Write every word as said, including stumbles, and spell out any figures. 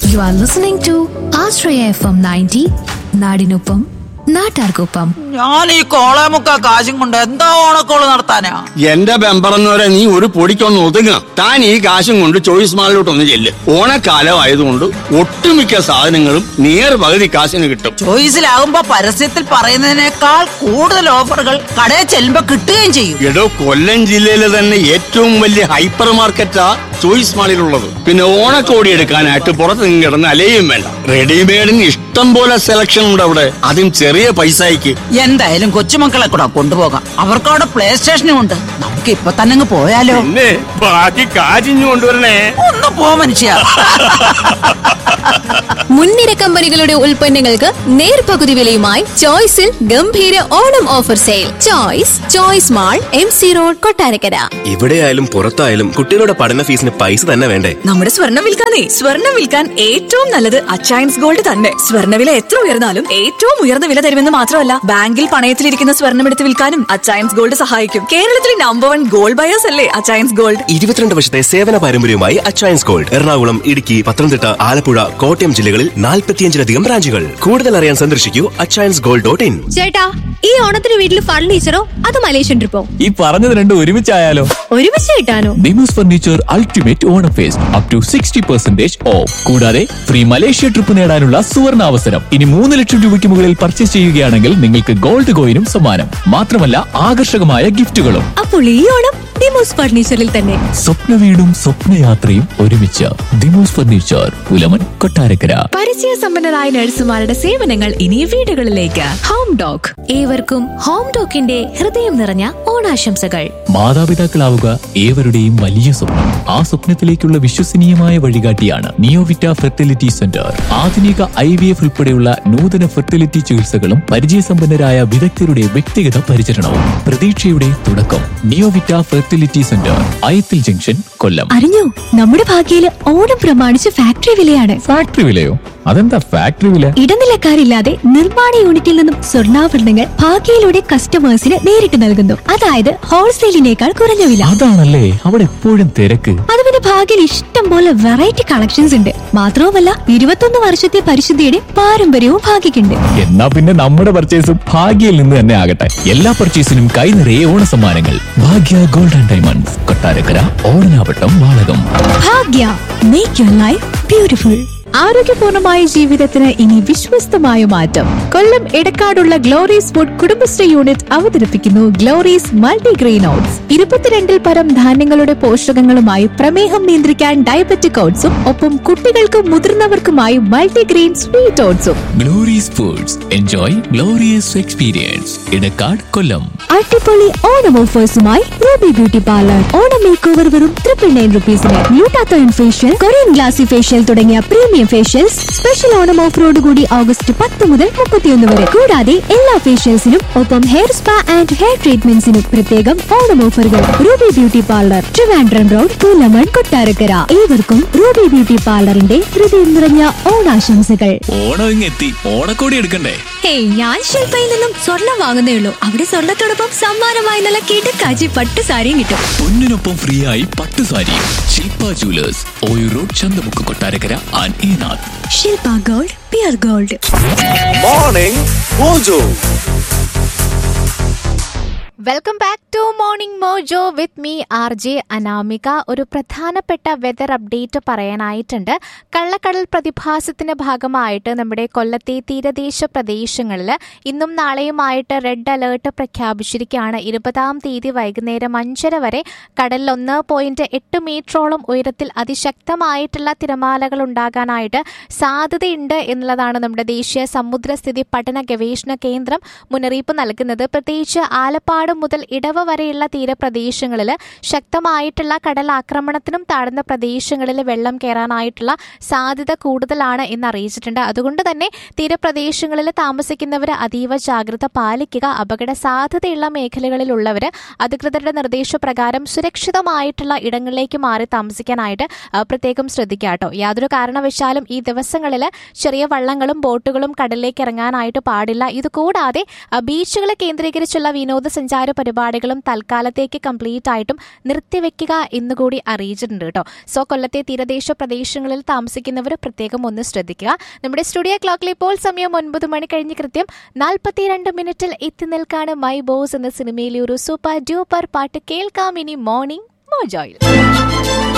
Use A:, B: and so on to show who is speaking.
A: You are listening to Ashraya F M ninety, നാടിനൊപ്പം നാട്ടാർക്കൊപ്പം.
B: ഞാൻ ഈ കോളേമുക്ക കാശും കൊണ്ട് എന്താ ഓണക്കോള് നടത്താനാ?
C: എന്റെ ബെമ്പറന്നവരെ നീ ഒരു പൊടിക്കൊന്ന് ഒതുങ്ങ. താൻ ഈ കാശും കൊണ്ട് ചോയ്സ് മാളിലോട്ടൊന്ന് ചെല്ല്. ഓണക്കാലം ആയതുകൊണ്ട് ഒട്ടുമിക്ക സാധനങ്ങളും നിയർ പകുതി കാശിന് കിട്ടും.
B: ചോയ്സിലാകുമ്പോ പരസ്യത്തിൽ പറയുന്നതിനേക്കാൾ കൂടുതൽ ഓഫറുകൾ കടയിൽ ചെല്ലുമ്പോ കിട്ടുകയും ചെയ്യും.
C: എടോ, കൊല്ലം ജില്ലയിലെ തന്നെ ഏറ്റവും വലിയ ഹൈപ്പർ മാർക്കറ്റാ ചോയ്സ് മാളിലുള്ളത്. പിന്നെ ഓണക്കോടി എടുക്കാനായിട്ട് പുറത്ത് നിന്ന് കിടന്ന് അലയും വേണ്ട. റെഡിമെയ്ഡിന് ഇഷ്ടം പോലെ സെലക്ഷൻ ഉണ്ട് അവിടെ, അതും ചെറിയ പൈസയ്ക്ക്.
B: എന്തായാലും കൊച്ചുമക്കളെ കൂടെ കൊണ്ടുപോകാം, അവർക്ക് അവിടെ പ്ലേ സ്റ്റേഷനും ഉണ്ട്. നമുക്ക് ഇപ്പൊ തന്നെ അങ്ങ് പോയാലോ?
C: പിന്നെ ബാക്കി കാശിഞ്ഞു കൊണ്ടുവരണേ.
B: ഒന്ന് പോ മനുഷ്യ.
A: മുൻനിര കമ്പനികളുടെ ഉൽപ്പന്നങ്ങൾക്ക് നേർപകുതി വിലയുമായി ചോയ്സിൽ ഗംഭീര Onam offer sale. Choice choice mall, M C road, Kottarakkara.
D: ഇവിടെയായാലും പുറത്തായാലും കുട്ടികളുടെ പഠന ഫീസിന് പൈസ തന്നെ വേണ്ടേ?
E: നമ്മുടെ സ്വർണ്ണം വിൽക്കാനേ സ്വർണ്ണം വിൽക്കാൻ ഏറ്റവും നല്ലത് അച്ചയൻസ് ഗോൾഡ് തന്നെ. സ്വർണ്ണവില എത്ര ഉയർന്നാലും ഏറ്റവും ഉയർന്ന വില തരുമെന്ന് മാത്രമല്ല, ബാങ്കിൽ പണയത്തിലിരിക്കുന്ന സ്വർണ്ണം എടുത്ത് വിൽക്കാനും അച്ചയൻസ് ഗോൾഡ് സഹായിക്കും. കേരളത്തിലെ നമ്പർ വൺ ഗോൾഡ് ബയേഴ്സ് അല്ലേ അച്ചയൻസ് ഗോൾഡ്.
D: ഇരുപത്തിരണ്ട് വർഷത്തെ സേവന പാരമ്പര്യവുമായി അച്ചയൻസ് ഗോൾഡ് എറണാകുളം, ഇടുക്കി, പത്തനംതിട്ട, ആലപ്പുഴ, കോട്ടയം ജില്ലകളിൽ നാൽപ്പത്തിയഞ്ചിലധികം ബ്രാഞ്ചുകൾ. കൂടുതൽ അറിയാൻ സന്ദർശിക്കൂ അച്ചയൻസ് ഗോൾഡ് ഡോട്ട് ഇൻ.
A: ചേട്ടാ, ഈ ഓണത്തിന് വീട്ടിൽ ഫർണിച്ചറോ അത് മലേഷ്യൻ ട്രിപ്പോ?
F: ഈ പറഞ്ഞത് രണ്ടും ഒരുമിച്ചായാലോ?
A: ഒരുമിച്ച് കിട്ടാനോ?
F: Demos furniture ultimate Onam first up to sixty percentage of. കൂടാതെ ഫ്രീ മലേഷ്യ ട്രിപ്പ് നേടാനുള്ള സുവർണ അവസരം. ഇനി മൂന്ന് ലക്ഷം രൂപയ്ക്ക് മുകളിൽ പർച്ചേസ് ചെയ്യുകയാണെങ്കിൽ നിങ്ങൾക്ക് ഗോൾഡ് കോയിനും സമ്മാനം. മാത്രമല്ല ആകർഷകമായ ഗിഫ്റ്റുകളും.
A: അപ്പോൾ ഈ ഓണം ഡിമോസ് ഫർണിച്ചറിൽ തന്നെ.
F: സ്വപ്ന വീടും സ്വപ്നയാത്രയും ഒരുമിച്ച്. ഡിമോസ് ഫർണിച്ചർ, പുലമൻ, കൊട്ടാരക്കര.
E: പരിചയ സമ്പന്നരായ നഴ്സുമാരുടെ സേവനങ്ങൾ ഇനി വീടുകളിലേക്ക്. ഹോം ഡോക്.
A: ഏവർക്കും ഹോം ഡോക്കിന്റെ ഹൃദയം നിറഞ്ഞ ഓണാശംസകൾ.
F: മാതാപിതാക്കളാവുക ഏവരുടെയും വലിയ സ്വപ്നം. ആ സ്വപ്നത്തിലേക്കുള്ള വിശ്വസനീയമായ വഴികാട്ടിയാണ് നിയോവിറ്റ ഫെർട്ടിലിറ്റി സെന്റർ. ആധുനിക ഐ വി എഫ് ഉൾപ്പെടെയുള്ള നൂതന ഫെർട്ടിലിറ്റി ചികിത്സകളും പരിചയസമ്പന്നരായ വിദഗ്ധരുടെ വ്യക്തിഗത പരിചരണവും പ്രതീക്ഷയുടെ തുടക്കം. നിയോവിറ്റ ഫെർട്ടിലിറ്റി സെന്റർ, അയത്തിൽ ജംഗ്ഷൻ, കൊല്ലം.
A: അറിഞ്ഞോ, നമ്മുടെ ഭാഗ്യയില് ഓണം പ്രമാണിച്ച് ഫാക്ടറി വിലയാണ്.
F: ഫാക്ടറി വിലയോ? അതെന്താ ഫാക്ടറി വില?
A: ഇടനിലക്കാരില്ലാതെ നിർമ്മാണ യൂണിറ്റിൽ നിന്നും സ്വർണ്ണാഭരണങ്ങൾ ഭാഗ്യയിലൂടെ കസ്റ്റമേഴ്സിന് നേരിട്ട് നൽകുന്നു. അതായത് ഹോൾസെയിലിനേക്കാൾ കുറഞ്ഞ വില.
F: അതാണല്ലേ അവിടെ എപ്പോഴും തിരക്ക്.
A: അത് പിന്നെ ഭാഗ്യയിൽ ഇഷ്ടം പോലെ വെറൈറ്റി കളക്ഷൻസ് ഉണ്ട്. മാത്രവുമല്ല, ഇരുപത്തൊന്ന് വർഷത്തെ പരിശുദ്ധിയുടെ പാരമ്പര്യവും ഭാഗ്യക്കുണ്ട്.
F: എന്നാ പിന്നെ നമ്മുടെ പർച്ചേസും ഭാഗ്യയിൽ നിന്ന് തന്നെ ആകട്ടെ. എല്ലാ പർച്ചേസിനും കൈ നിറയെ ഓണ സമ്മാനങ്ങൾ. ഭാഗ്യ gold and diamonds, Kottarakkara, Odanavattam, Valakom.
A: Bhagya, make your life beautiful.
E: ആരോഗ്യപൂർണമായ ജീവിതത്തിന് ഇനി വിശ്വസ്തമായ മാറ്റം. കൊല്ലം എടക്കാടുള്ള ഗ്ലോറീസ് ഫുഡ് കുടുംബശ്രീ യൂണിറ്റ് അവതരിപ്പിക്കുന്നു ഗ്ലോറീസ് മൾട്ടിഗ്രെയിൻ ഓട്സ്. ഇരുപത്തിരണ്ടിൽ പരം ധാന്യങ്ങളുടെ പോഷകങ്ങളുമായി പ്രമേഹം നിയന്ത്രിക്കാൻ ഡയബറ്റിക് ഓട്സും ഒപ്പം കുട്ടികൾക്കും മുതിർന്നവർക്കുമായി multigrain sweet ഓട്സും.
F: Glory's foods, enjoy glorious experience. Edakkad, കൊല്ലം.
A: അടിപൊളി Onam ഓഫേഴ്സുമായി Ruby beauty parlour. Onam make over വെറും triple nine റുപ്പീസിന്. Glutathione facial, Korean glassy facial തുടങ്ങിയ പ്രീമിയം ഫേഷ്യൽസ് സ്പെഷ്യൽ ഓണം ഓഫറോട് കൂടി ഓഗസ്റ്റ് പത്ത് മുതൽ മുപ്പത്തിയൊന്ന് വരെ. കൂടാതെ എല്ലാ ഫേഷ്യൽസിനും ഒപ്പം ഹെയർ സ്പാ ആൻഡ് ഹെയർ ട്രീറ്റ്മെന്റ്സിനും പ്രത്യേകം ഓണം ഓഫറുകൾ. Ruby beauty parlour, Trivandrum road, Pulamon, Kottarakkara. ഏവർക്കും റൂബി ബ്യൂട്ടി പാർലറിന്റെ ഹൃദയം നിറഞ്ഞ ഓണാശംസകൾ.
F: ഓണം ഇങ്ങെത്തി, ഓണക്കോടി എടുക്കണ്ടേ?
A: ഹേയ്, ഞാൻ ശില്പയിൽ നിന്നും സ്വർണം വാങ്ങുന്നേ ഉള്ളൂ. അവിടെ സ്വർണത്തോടൊപ്പം സമ്മാനമായി നല്ല കിടക്കാച്ചി പട്ട് സാരിയും കിട്ടും.
F: പൊന്നിനൊപ്പം ഫ്രീ ആയി പട്ടു സാരിയും. ശില്പ jewellers, Oyoor road, Chanthamukku, Kottarakkara and ഈനാഥ്.
A: Shilpa gold, peer gold.
D: Morning mojo.
G: Welcome back to morning mojo with me R J Anamika. ഒരു പ്രധാനപ്പെട്ട വെതർ അപ്ഡേറ്റ് പറയാനായിട്ടുണ്ട്. കള്ളക്കടൽ പ്രതിഭാസത്തിന്റെ ഭാഗമായിട്ട് നമ്മുടെ കൊല്ലത്തെ തീരദേശ പ്രദേശങ്ങളിൽ ഇന്നും നാളെയുമായിട്ട് റെഡ് അലേർട്ട് പ്രഖ്യാപിച്ചിരിക്കുകയാണ്. ഇരുപതാം തീയതി വൈകുന്നേരം അഞ്ചര വരെ കടലിൽ ഒന്ന് പോയിന്റ് എട്ട് മീറ്ററോളം ഉയരത്തിൽ അതിശക്തമായിട്ടുള്ള തിരമാലകൾ ഉണ്ടാകാനായിട്ട് സാധ്യതയുണ്ട് എന്നുള്ളതാണ് നമ്മുടെ ദേശീയ സമുദ്രസ്ഥിതി പഠന ഗവേഷണ കേന്ദ്രം മുന്നറിയിപ്പ് നൽകുന്നത്. പ്രത്യേകിച്ച് ആലപ്പാട് മുതൽ ഇടവ വരെയുള്ള തീരപ്രദേശങ്ങളിൽ ശക്തമായിട്ടുള്ള കടലാക്രമണത്തിനും താഴ്ന്ന പ്രദേശങ്ങളിൽ വെള്ളം കയറാനായിട്ടുള്ള സാധ്യത കൂടുതലാണ് എന്ന് അറിയിച്ചിട്ടുണ്ട്. അതുകൊണ്ട് തന്നെ തീരപ്രദേശങ്ങളിൽ താമസിക്കുന്നവർ അതീവ ജാഗ്രത പാലിക്കുക. അപകട സാധ്യതയുള്ള മേഖലകളിലുള്ളവർ അധികൃതരുടെ നിർദ്ദേശപ്രകാരം സുരക്ഷിതമായിട്ടുള്ള ഇടങ്ങളിലേക്ക് മാറി താമസിക്കാനായിട്ട് പ്രത്യേകം ശ്രദ്ധിക്കുക കേട്ടോ. യാതൊരു കാരണവശാലും ഈ ദിവസങ്ങളിൽ ചെറിയ വള്ളങ്ങളും ബോട്ടുകളും കടലിലേക്ക് ഇറങ്ങാനായിട്ട് പാടില്ല. ഇതുകൂടാതെ ബീച്ചുകളെ കേന്ദ്രീകരിച്ചുള്ള വിനോദസഞ്ചാര സ്വകാര്യ പരിപാടികളും തൽക്കാലത്തേക്ക് കംപ്ലീറ്റ് ആയിട്ടും നിർത്തിവെക്കുക എന്നുകൂടി അറിയിച്ചിട്ടുണ്ട് കേട്ടോ. സോ കൊല്ലത്തെ തീരദേശ പ്രദേശങ്ങളിൽ താമസിക്കുന്നവർ പ്രത്യേകം ഒന്ന് ശ്രദ്ധിക്കുക. നമ്മുടെ സ്റ്റുഡിയോ ക്ലോക്കിൽ ഇപ്പോൾ സമയം ഒൻപത് മണി കഴിഞ്ഞ് കൃത്യം നാൽപ്പത്തിരണ്ട് മിനിറ്റിൽ എത്തി നിൽക്കാണ് മൈ ബോസ് എന്ന സിനിമയിലെ ഒരു സൂപ്പർ ഡ്യൂപ്പർ പാട്ട് കേൾക്കാം ഇനി മോർണിംഗ് മോജോയിൽ.